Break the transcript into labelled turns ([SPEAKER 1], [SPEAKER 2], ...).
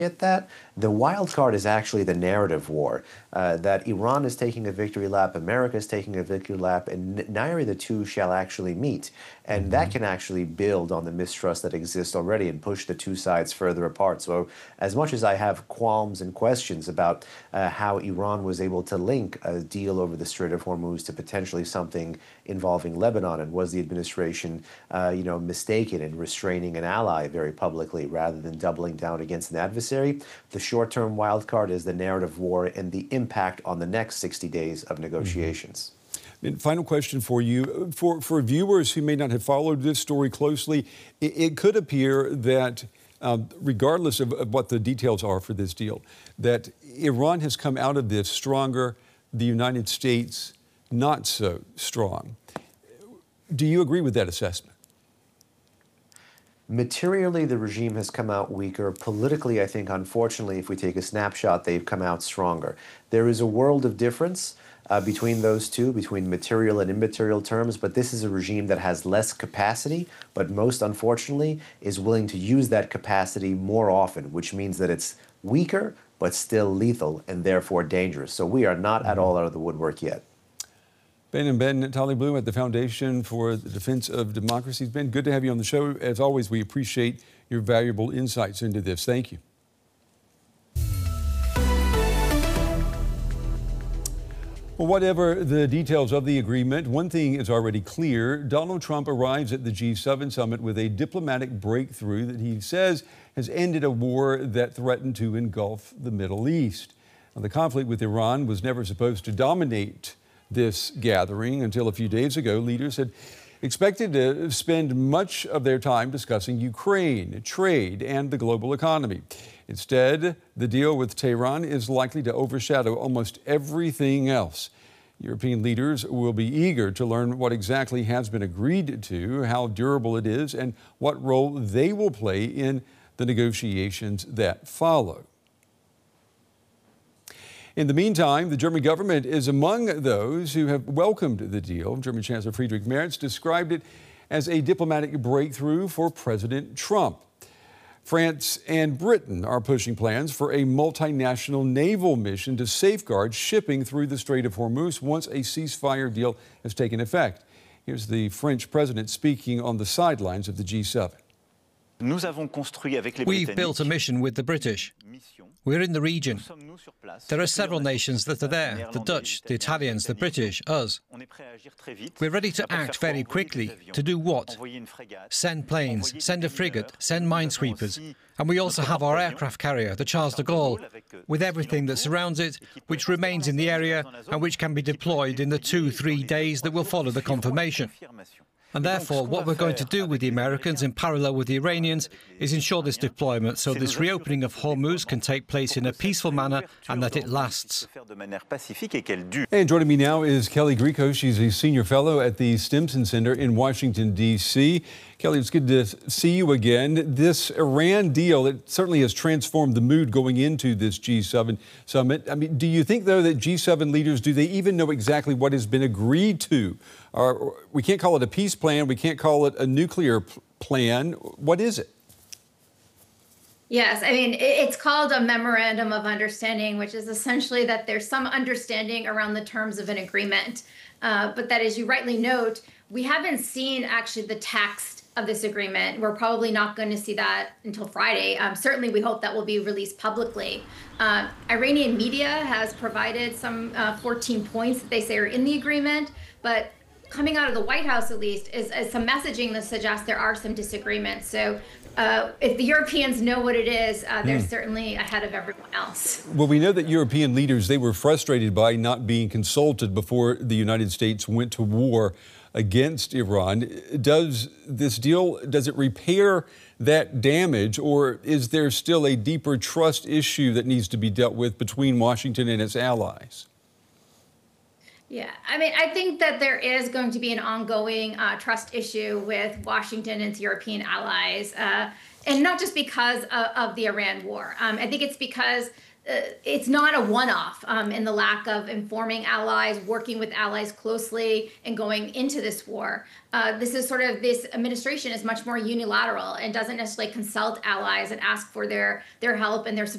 [SPEAKER 1] Get that? The wild card is actually the narrative war, that Iran is taking a victory lap, America is taking a victory lap, and neither of the two shall actually meet. And that can actually build on the mistrust that exists already and push the two sides further apart. So as much as I have qualms and questions about how Iran was able to link a deal over the Strait of Hormuz to potentially something involving Lebanon, and was the administration, mistaken in restraining an ally very publicly rather than doubling down against an adversary, the short-term wild card is the narrative war and the impact on the next 60 days of negotiations.
[SPEAKER 2] And final question for you. For viewers who may not have followed this story closely, it could appear that, regardless of what the details are for this deal, that Iran has come out of this stronger, the United States not so strong. Do you agree with that assessment?
[SPEAKER 1] Materially, the regime has come out weaker. Politically, I think, unfortunately, if we take a snapshot, they've come out stronger. There is a world of difference between those two, between material and immaterial terms, but this is a regime that has less capacity, but most unfortunately is willing to use that capacity more often, which means that it's weaker, but still lethal and therefore dangerous. So we are not at all out of the woodwork yet.
[SPEAKER 2] Ben Taleblu at the Foundation for the Defense of Democracy. Ben, good to have you on the show. As always, we appreciate your valuable insights into this. Thank you. Well, whatever the details of the agreement, one thing is already clear. Donald Trump arrives at the G7 summit with a diplomatic breakthrough that he says has ended a war that threatened to engulf the Middle East. Now, the conflict with Iran was never supposed to dominate this gathering until a few days ago. Leaders had expected to spend much of their time discussing Ukraine, trade, and the global economy. Instead, the deal with Tehran is likely to overshadow almost everything else. European leaders will be eager to learn what exactly has been agreed to, how durable it is, and what role they will play in the negotiations that follow. In the meantime, the German government is among those who have welcomed the deal. German Chancellor Friedrich Merz described it as a diplomatic breakthrough for President Trump. France and Britain are pushing plans for a multinational naval mission to safeguard shipping through the Strait of Hormuz once a ceasefire deal has taken effect. Here's the French president speaking on the sidelines of the G7.
[SPEAKER 3] We've built a mission with the British. We're in the region. There are several nations that are there: the Dutch, the Italians, the British, us. We're ready to act very quickly. To do what? Send planes, send a frigate, send minesweepers. And we also have our aircraft carrier, the Charles de Gaulle, with everything that surrounds it, which remains in the area and which can be deployed in the 2-3 days that will follow the confirmation. And therefore, what we're going to do with the Americans in parallel with the Iranians is ensure this deployment so this reopening of Hormuz can take place in a peaceful manner and that it lasts.
[SPEAKER 2] And joining me now is Kelly Grieco. She's a senior fellow at the Stimson Center in Washington, D.C. Kelly, it's good to see you again. This Iran deal, it certainly has transformed the mood going into this G7 summit. I mean, do you think, though, that G7 leaders, do they even know exactly what has been agreed to? We can't call it a peace plan. We can't call it a nuclear plan. What is it?
[SPEAKER 4] Yes, I mean, it's called a memorandum of understanding, which is essentially that there's some understanding around the terms of an agreement. But that, as you rightly note, we haven't seen actually the text of this agreement. We're probably not going to see that until Friday. Certainly, we hope that will be released publicly. Iranian media has provided some 14 points that they say are in the agreement, but coming out of the White House, at least, is some messaging that suggests there are some disagreements. So if the Europeans know what it is, they're certainly ahead of everyone else.
[SPEAKER 2] Well, we know that European leaders, they were frustrated by not being consulted before the United States went to war against Iran. Does this deal, does it repair that damage, or is there still a deeper trust issue that needs to be dealt with between Washington and its allies?
[SPEAKER 4] Yeah, I mean, I think that there is going to be an ongoing trust issue with Washington and its European allies, and not just because of the Iran war. I think it's because it's not a one-off in the lack of informing allies, working with allies closely, and going into this war. This administration is much more unilateral and doesn't necessarily consult allies and ask for their help and their support.